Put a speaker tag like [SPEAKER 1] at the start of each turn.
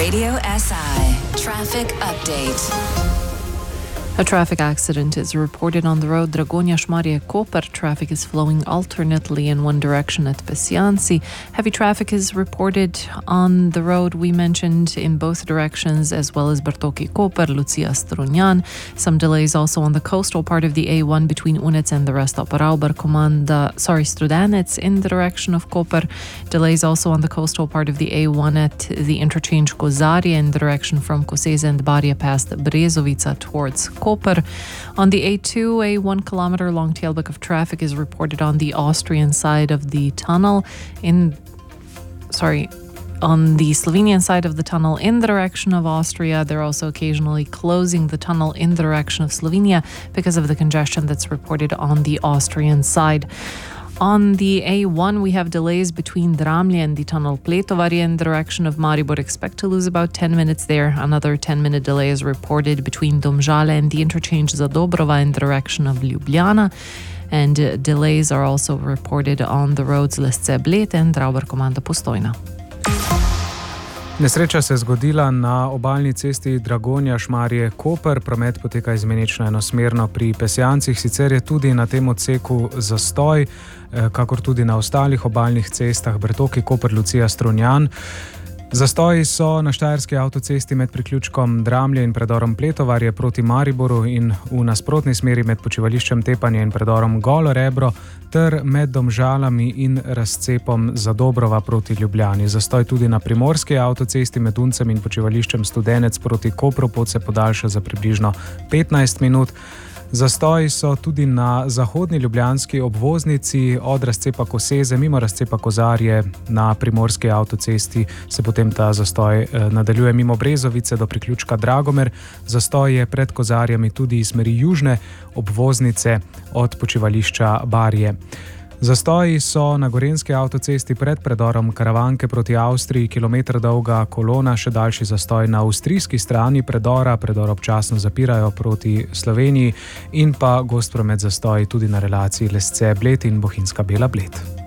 [SPEAKER 1] Radio SI Traffic Update.
[SPEAKER 2] A traffic accident is reported on the road Dragonja-Šmarje-Koper. Traffic is flowing alternately in one direction at Pesjanci. Heavy traffic is reported on the road we mentioned in both directions, as well as Bertoki-Koper, Lucija-Strunjan. Some delays also on the coastal part of the A1 between Unec and the Rastop-Rauber Strudanec in the direction of Koper. Delays also on the coastal part of the A1 at the interchange Kozarje in the direction from Koseze and Barje past Brezovica towards Koper. On the A2, a 1 kilometer long tailback of traffic is reported on the Austrian side of the tunnel on the Slovenian side of the tunnel in the direction of Austria. They're also occasionally closing the tunnel in the direction of Slovenia because of the congestion that's reported on the Austrian side. On the A1, we have delays between Dramlje and the tunnel Pletovarje in the direction of Maribor. Expect to lose about 10 minutes there. Another 10-minute delay is reported between Domžale and the interchange Zadobrova in the direction of Ljubljana. And delays are also reported on the roads Lesce-Bled and Rauber-Komanda-Postojna.
[SPEAKER 3] Nesreča se je zgodila na obalni cesti Dragonja-Šmarje-Koper. Promet poteka izmenično enosmerno pri Pesjancih. Sicer je tudi na tem odseku zastoj, kakor tudi na ostalih obalnih cestah Bertoki-Koper, Lucija-Strunjan. Zastoji so na štajerski avtocesti med priključkom Dramlje in predorom Pletovarje proti Mariboru in v nasprotni smeri med počivališčem Tepanje in predorom Golo Rebro ter med Domžalami in razcepom Zadobrova proti Ljubljani. Zastoj tudi na primorski avtocesti med Uncem in počivališčem Studenec proti Kopru, pot se podaljša za približno 15 minut. Zastoji so tudi na zahodni ljubljanski obvoznici od razcepa Koseze mimo razcepa Kozarje na primorski avtocesti. Se potem ta zastoj nadaljuje mimo Brezovice do priključka Dragomer. Zastoj je pred Kozarjami tudi iz smeri južne obvoznice od počivališča Barje. Zastoji so na gorenjski avtocesti pred predorom Karavanke proti Avstriji, kilometer dolga kolona, še daljši zastoj na avstrijski strani predora. Predor občasno zapirajo proti Sloveniji in pa gost promet zastoji tudi na relaciji Lesce-Bled in Bohinjska Bela-Bled.